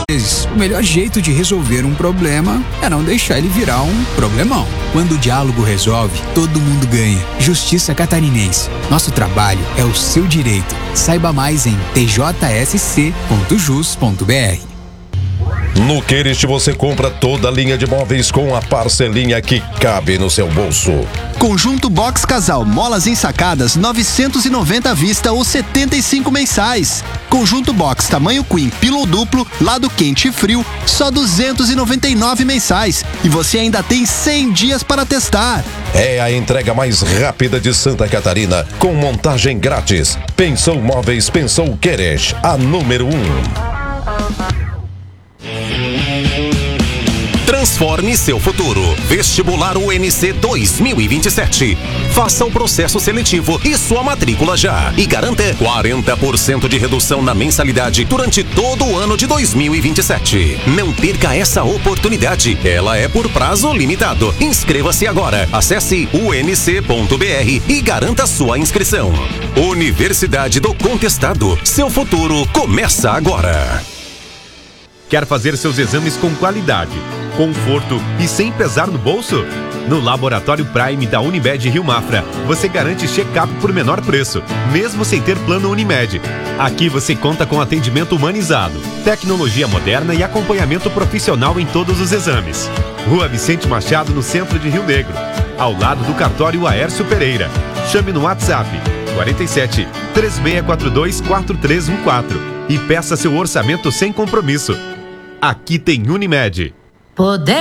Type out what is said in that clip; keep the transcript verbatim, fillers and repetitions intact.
vezes, o melhor jeito de resolver um problema é não deixar ele virar um problemão. Quando o diálogo resolve, todo mundo ganha. Justiça Catarinense. Nosso trabalho é o seu direito. Saiba mais em t j s c ponto jus ponto b r. No Querest você compra toda a linha de móveis com a parcelinha que cabe no seu bolso. Conjunto Box Casal, molas ensacadas, novecentos e noventa à vista ou setenta e cinco mensais. Conjunto Box tamanho Queen, pillow duplo, lado quente e frio, só duzentos e noventa e nove mensais. E você ainda tem cem dias para testar. É a entrega mais rápida de Santa Catarina, com montagem grátis. Pensou Móveis, pensou Querest, a número um. Transforme seu futuro. Vestibular U N C dois mil e vinte e sete. Faça o processo seletivo e sua matrícula já. E garanta quarenta por cento de redução na mensalidade durante todo o ano de dois mil e vinte e sete. Não perca essa oportunidade. Ela é por prazo limitado. Inscreva-se agora. Acesse u n c ponto b r e garanta sua inscrição. Universidade do Contestado. Seu futuro começa agora. Quer fazer seus exames com qualidade, conforto e sem pesar no bolso? No Laboratório Prime da Unimed Rio Mafra, você garante check-up por menor preço, mesmo sem ter plano Unimed. Aqui você conta com atendimento humanizado, tecnologia moderna e acompanhamento profissional em todos os exames. Rua Vicente Machado, no centro de Rio Negro, ao lado do cartório Aércio Pereira. Chame no WhatsApp quarenta e sete, três seis quatro dois, quatro três um quatro e peça seu orçamento sem compromisso. Aqui tem Unimed. Poder